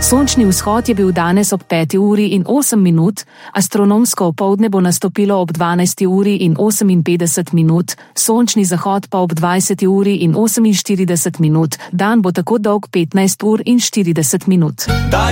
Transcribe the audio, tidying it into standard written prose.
Sončni vzhod je bil danes ob 5:08, astronomsko opoldne bo nastopilo ob 12:58, sončni zahod pa ob 20:48. Dan bo tako dolg 15:40.